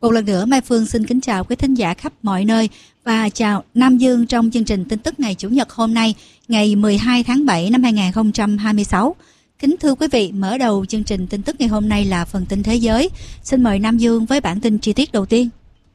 Một lần nữa, Mai Phương xin kính chào quý thính giả khắp mọi nơi và chào Nam Dương trong chương trình tin tức ngày Chủ nhật hôm nay, ngày 12 tháng 7 năm 2026. Kính thưa quý vị, mở đầu chương trình tin tức ngày hôm nay là phần tin thế giới. Xin mời Nam Dương với bản tin chi tiết đầu tiên.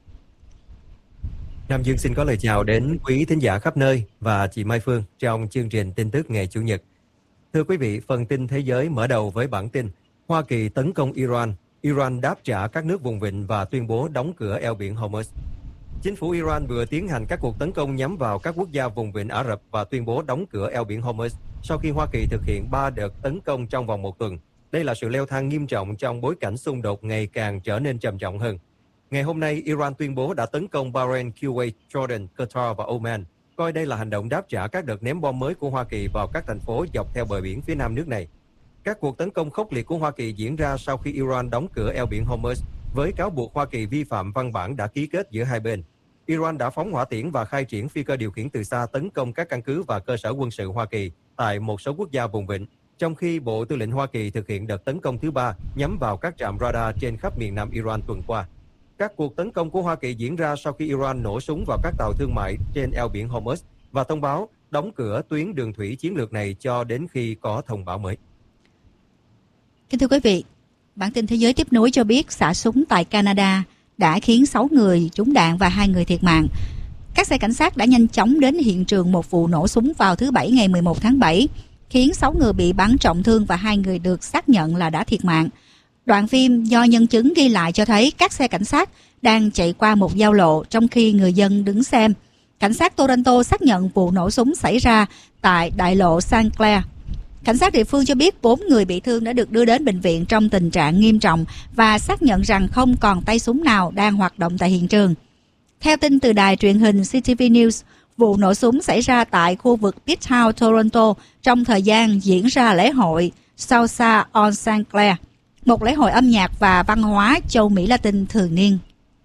Nam Dương xin có lời chào đến quý thính giả khắp nơi và chị Mai Phương trong chương trình tin tức ngày Chủ nhật. Thưa quý vị, phần tin thế giới mở đầu với bản tin Hoa Kỳ tấn công Iran. Iran đáp trả các nước vùng vịnh và tuyên bố đóng cửa eo biển Hormuz. Chính phủ Iran vừa tiến hành các cuộc tấn công nhắm vào các quốc gia vùng vịnh Ả Rập và tuyên bố đóng cửa eo biển Hormuz sau khi Hoa Kỳ thực hiện 3 đợt tấn công trong vòng một tuần. Đây là sự leo thang nghiêm trọng trong bối cảnh xung đột ngày càng trở nên trầm trọng hơn. Ngày hôm nay, Iran tuyên bố đã tấn công Bahrain, Kuwait, Jordan, Qatar và Oman, coi đây là hành động đáp trả các đợt ném bom mới của Hoa Kỳ vào các thành phố dọc theo bờ biển phía nam nước này. Các cuộc tấn công khốc liệt của Hoa Kỳ diễn ra sau khi Iran đóng cửa eo biển Hormuz với cáo buộc Hoa Kỳ vi phạm văn bản đã ký kết giữa hai bên. Iran đã phóng hỏa tiễn và khai triển phi cơ điều khiển từ xa tấn công các căn cứ và cơ sở quân sự Hoa Kỳ tại một số quốc gia vùng vịnh, trong khi Bộ Tư lệnh Hoa Kỳ thực hiện đợt tấn công thứ 3 nhắm vào các trạm radar trên khắp miền nam Iran tuần qua. Các cuộc tấn công của Hoa Kỳ diễn ra sau khi Iran nổ súng vào các tàu thương mại trên eo biển Hormuz và thông báo đóng cửa tuyến đường thủy chiến lược này cho đến khi có thông báo mới. Kính thưa quý vị, bản tin thế giới tiếp nối cho biết xả súng tại Canada đã khiến 6 người trúng đạn và 2 người thiệt mạng. Các xe cảnh sát đã nhanh chóng đến hiện trường một vụ nổ súng vào thứ Bảy ngày 11 tháng 7, khiến 6 người bị bắn trọng thương và 2 người được xác nhận là đã thiệt mạng. Đoạn phim do nhân chứng ghi lại cho thấy các xe cảnh sát đang chạy qua một giao lộ trong khi người dân đứng xem. Cảnh sát Toronto xác nhận vụ nổ súng xảy ra tại đại lộ St. Clair. Cảnh sát địa phương cho biết 4 người bị thương đã được đưa đến bệnh viện trong tình trạng nghiêm trọng và xác nhận rằng không còn tay súng nào đang hoạt động tại hiện trường. Theo tin từ đài truyền hình CTV News, vụ nổ súng xảy ra tại khu vực Midtown Toronto trong thời gian diễn ra lễ hội Salsa on St. Clair, một lễ hội âm nhạc và văn hóa châu Mỹ Latin thường niên.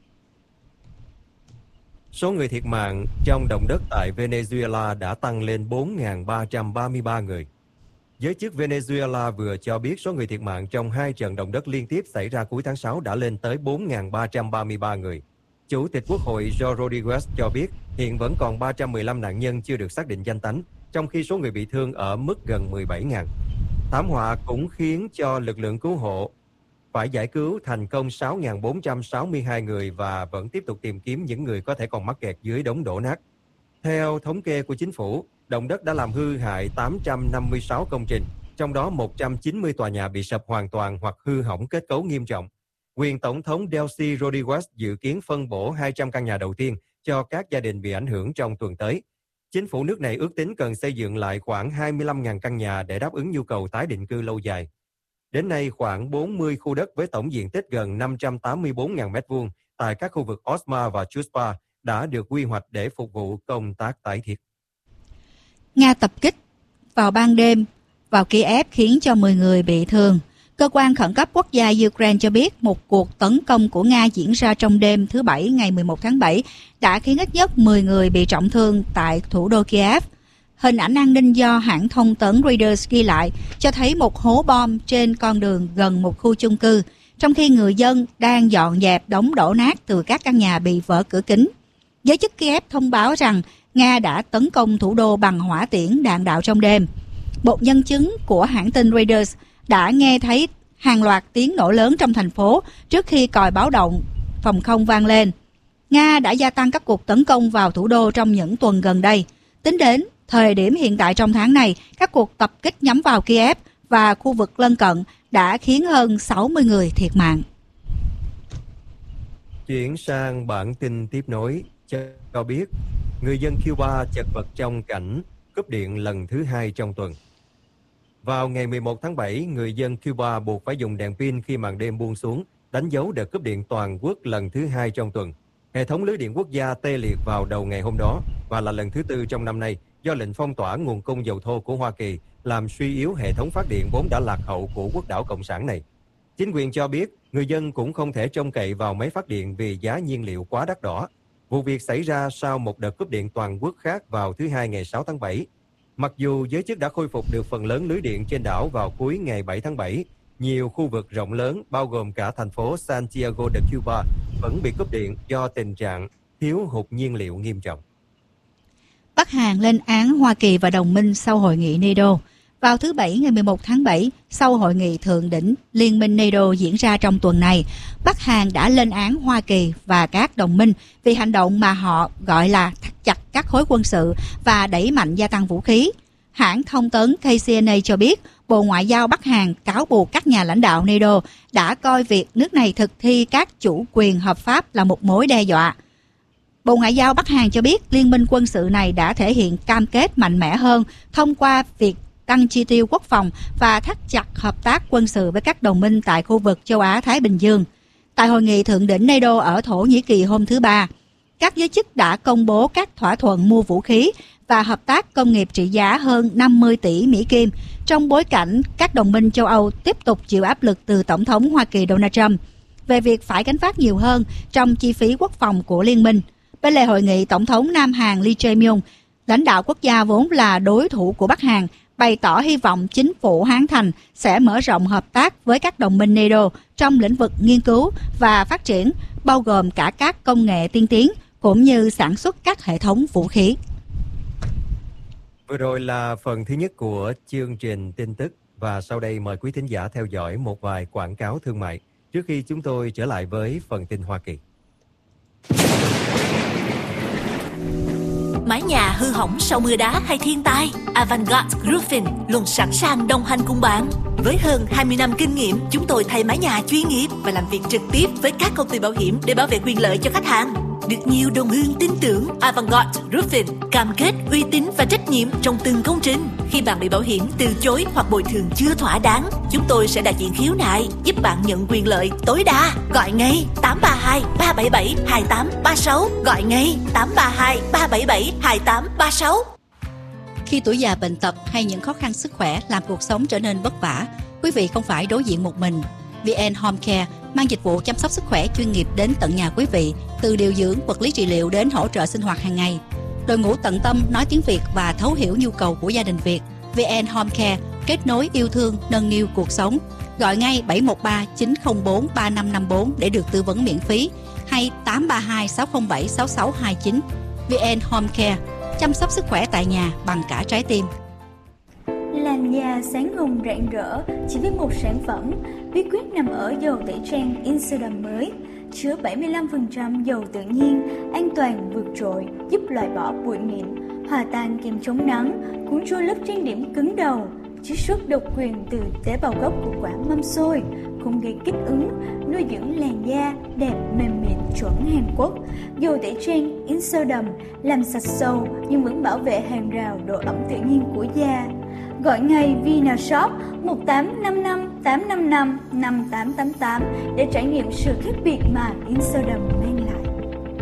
Số người thiệt mạng trong động đất tại Venezuela đã tăng lên 4.333 người. Giới chức Venezuela vừa cho biết số người thiệt mạng trong 2 trận động đất liên tiếp xảy ra cuối tháng 6 đã lên tới 4.333 người. Chủ tịch Quốc hội Joe Rodriguez cho biết hiện vẫn còn 315 nạn nhân chưa được xác định danh tánh, trong khi số người bị thương ở mức gần 17.000. Thảm họa cũng khiến cho lực lượng cứu hộ phải giải cứu thành công 6.462 người và vẫn tiếp tục tìm kiếm những người có thể còn mắc kẹt dưới đống đổ nát. Theo thống kê của chính phủ, động đất đã làm hư hại 856 công trình, trong đó 190 tòa nhà bị sập hoàn toàn hoặc hư hỏng kết cấu nghiêm trọng. Quyền Tổng thống Delcy Rodriguez dự kiến phân bổ 200 căn nhà đầu tiên cho các gia đình bị ảnh hưởng trong tuần tới. Chính phủ nước này ước tính cần xây dựng lại khoảng 25.000 căn nhà để đáp ứng nhu cầu tái định cư lâu dài. Đến nay, khoảng 40 khu đất với tổng diện tích gần 584.000 m2 tại các khu vực Osma và Chuspa đã được quy hoạch để phục vụ công tác tái thiết. Nga tập kích vào ban đêm vào Kiev khiến cho 10 người bị thương. Cơ quan khẩn cấp quốc gia Ukraine cho biết một cuộc tấn công của Nga diễn ra trong đêm thứ Bảy ngày 11 tháng 7 đã khiến ít nhất 10 người bị trọng thương tại thủ đô Kiev. Hình ảnh an ninh do hãng thông tấn Reuters ghi lại cho thấy một hố bom trên con đường gần một khu chung cư, trong khi người dân đang dọn dẹp đống đổ nát từ các căn nhà bị vỡ cửa kính. Giới chức Kiev thông báo rằng Nga đã tấn công thủ đô bằng hỏa tiễn đạn đạo trong đêm. Một nhân chứng của hãng tin Reuters đã nghe thấy hàng loạt tiếng nổ lớn trong thành phố trước khi còi báo động phòng không vang lên. Nga đã gia tăng các cuộc tấn công vào thủ đô trong những tuần gần đây. Tính đến thời điểm hiện tại trong tháng này, các cuộc tập kích nhắm vào Kiev và khu vực lân cận đã khiến hơn 60 người thiệt mạng. Chuyển sang bản tin tiếp nối cho biết, người dân Cuba chật vật trong cảnh cúp điện lần thứ 2 trong tuần. Vào ngày 11 tháng 7, người dân Cuba buộc phải dùng đèn pin khi màn đêm buông xuống, đánh dấu đợt cúp điện toàn quốc lần thứ 2 trong tuần. Hệ thống lưới điện quốc gia tê liệt vào đầu ngày hôm đó và là lần thứ 4 trong năm nay do lệnh phong tỏa nguồn cung dầu thô của Hoa Kỳ làm suy yếu hệ thống phát điện vốn đã lạc hậu của quốc đảo Cộng sản này. Chính quyền cho biết người dân cũng không thể trông cậy vào máy phát điện vì giá nhiên liệu quá đắt đỏ. Vụ việc xảy ra sau một đợt cúp điện toàn quốc khác vào thứ Hai ngày 6 tháng 7. Mặc dù giới chức đã khôi phục được phần lớn lưới điện trên đảo vào cuối ngày 7 tháng 7, nhiều khu vực rộng lớn bao gồm cả thành phố Santiago de Cuba vẫn bị cúp điện do tình trạng thiếu hụt nhiên liệu nghiêm trọng. Bắc Hàn lên án Hoa Kỳ và đồng minh sau hội nghị NATO. Vào thứ Bảy ngày 11 tháng 7, sau hội nghị thượng đỉnh Liên minh NATO diễn ra trong tuần này, Bắc Hàn đã lên án Hoa Kỳ và các đồng minh vì hành động mà họ gọi là thắt chặt các khối quân sự và đẩy mạnh gia tăng vũ khí. Hãng thông tấn KCNA cho biết, Bộ Ngoại giao Bắc Hàn cáo buộc các nhà lãnh đạo NATO đã coi việc nước này thực thi các chủ quyền hợp pháp là một mối đe dọa. Bộ Ngoại giao Bắc Hàn cho biết liên minh quân sự này đã thể hiện cam kết mạnh mẽ hơn thông qua việc tăng chi tiêu quốc phòng và thắt chặt hợp tác quân sự với các đồng minh tại khu vực châu Á-Thái Bình Dương. Tại hội nghị thượng đỉnh NATO ở Thổ Nhĩ Kỳ hôm thứ Ba, các giới chức đã công bố các thỏa thuận mua vũ khí và hợp tác công nghiệp trị giá hơn 50 tỷ Mỹ Kim trong bối cảnh các đồng minh châu Âu tiếp tục chịu áp lực từ Tổng thống Hoa Kỳ Donald Trump về việc phải gánh vác nhiều hơn trong chi phí quốc phòng của liên minh. Bên lề hội nghị, Tổng thống Nam Hàn Lee Jae-myung, lãnh đạo quốc gia vốn là đối thủ của Bắc Hàn, bày tỏ hy vọng chính phủ Hán Thành sẽ mở rộng hợp tác với các đồng minh NATO trong lĩnh vực nghiên cứu và phát triển, bao gồm cả các công nghệ tiên tiến, cũng như sản xuất các hệ thống vũ khí. Vừa rồi là phần thứ nhất của chương trình tin tức, và sau đây mời quý thính giả theo dõi một vài quảng cáo thương mại trước khi chúng tôi trở lại với phần tin Hoa Kỳ. Mái nhà hư hỏng sau mưa đá hay thiên tai, Avantgarde Roofing luôn sẵn sàng đồng hành cùng bạn. Với hơn 20 năm kinh nghiệm, chúng tôi thay mái nhà chuyên nghiệp và làm việc trực tiếp với các công ty bảo hiểm để bảo vệ quyền lợi cho khách hàng. Được nhiều đồng hương tin tưởng, Avantgarde Roofing cam kết uy tín và trách nhiệm trong từng công trình. Khi bạn bị bảo hiểm từ chối hoặc bồi thường chưa thỏa đáng, chúng tôi sẽ đại diện khiếu nại, giúp bạn nhận quyền lợi tối đa. Gọi ngay 832 377 2836, gọi ngay 832 377 2836. Khi tuổi già bệnh tật hay những khó khăn sức khỏe làm cuộc sống trở nên vất vả, quý vị không phải đối diện một mình. VN Home Care mang dịch vụ chăm sóc sức khỏe chuyên nghiệp đến tận nhà quý vị, từ điều dưỡng, vật lý trị liệu đến hỗ trợ sinh hoạt hàng ngày. Đội ngũ tận tâm nói tiếng Việt và thấu hiểu nhu cầu của gia đình Việt. VN Home Care kết nối yêu thương, nâng niu cuộc sống. Gọi ngay 713 904 3554 để được tư vấn miễn phí, hay 832 607 6629. VN Home Care chăm sóc sức khỏe tại nhà bằng cả trái tim. Làn da sáng hồng rạng rỡ chỉ với một sản phẩm. Bí quyết nằm ở dầu tẩy trang Insodam mới, chứa 75% dầu tự nhiên, an toàn vượt trội, giúp loại bỏ bụi mịn, hòa tan kem chống nắng, cuốn trôi lớp trang điểm cứng đầu, chiết xuất độc quyền từ tế bào gốc của quả mâm xôi, không gây kích ứng, nuôi dưỡng làn da đẹp mềm mịn chuẩn Hàn Quốc. Dầu tẩy trang Insodam làm sạch sâu nhưng vẫn bảo vệ hàng rào độ ẩm tự nhiên của da. Gọi ngay Vinashop 1855 855 5888 để trải nghiệm sự khác biệt mà Insodam mang lại.